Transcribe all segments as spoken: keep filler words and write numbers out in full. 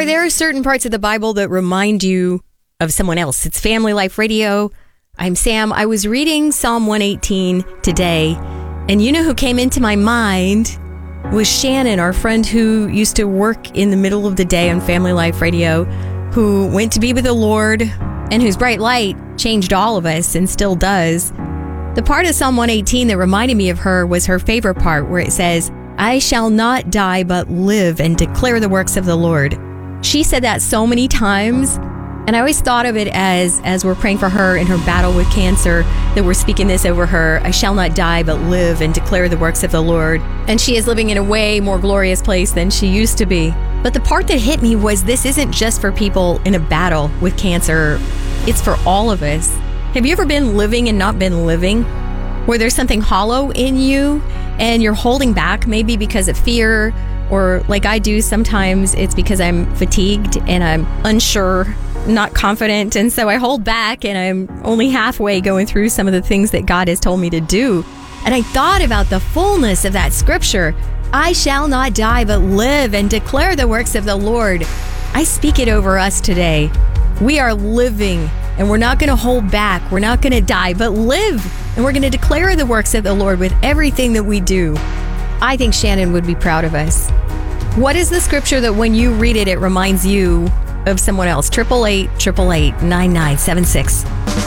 Are there certain parts of the Bible that remind you of someone else? It's Family Life Radio. I'm Sam. I was reading Psalm one eighteen today, and you know who came into my mind was Shannon, our friend who used to work in the middle of the day on Family Life Radio, who went to be with the Lord, and whose bright light changed all of us and still does. The part of Psalm one eighteen that reminded me of her was her favorite part, where it says, I shall not die but live and declare the works of the Lord. She said that so many times, and I always thought of it as, as we're praying for her in her battle with cancer, that we're speaking this over her, I shall not die but live and declare the works of the Lord. And she is living in a way more glorious place than she used to be. But the part that hit me was this isn't just for people in a battle with cancer, it's for all of us. Have you ever been living and not been living? Where there's something hollow in you and you're holding back, maybe because of fear, or like I do sometimes, it's because I'm fatigued and I'm unsure, not confident, and so I hold back and I'm only halfway going through some of the things that God has told me to do. And I thought about the fullness of that scripture. I shall not die but live and declare the works of the Lord. I speak it over us today. We are living, and we're not going to hold back. We're not going to die, but live. And we're going to declare the works of the Lord with everything that we do. I think Shannon would be proud of us. What is the scripture that when you read it, it reminds you of someone else? Triple eight, triple eight, nine nine seven six.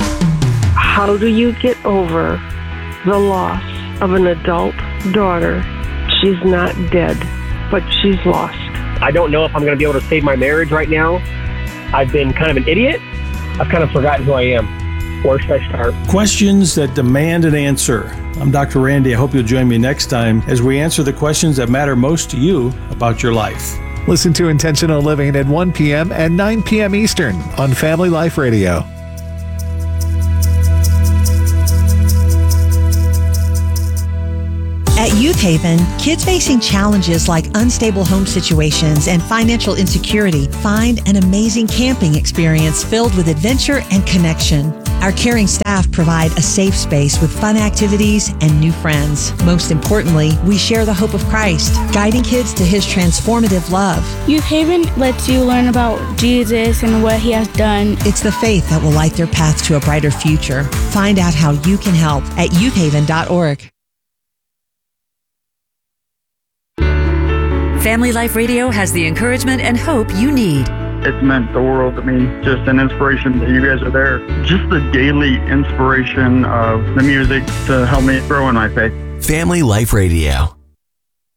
How do you get over the loss of an adult daughter? She's not dead, but she's lost. I don't know if I'm going to be able to save my marriage right now. I've been kind of an idiot. I've kind of forgotten who I am. Where should I start? Questions that demand an answer. I'm Doctor Randy. I hope you'll join me next time as we answer the questions that matter most to you about your life. Listen to Intentional Living at one p.m. and nine p.m. Eastern on Family Life Radio. At Youth Haven, kids facing challenges like unstable home situations and financial insecurity find an amazing camping experience filled with adventure and connection. Our caring staff provide a safe space with fun activities and new friends. Most importantly, we share the hope of Christ, guiding kids to His transformative love. Youth Haven lets you learn about Jesus and what He has done. It's the faith that will light their path to a brighter future. Find out how you can help at youth haven dot org. Family Life Radio has the encouragement and hope you need. It's meant the world to me. Just an inspiration that you guys are there. Just the daily inspiration of the music to help me grow in my faith. Family Life Radio.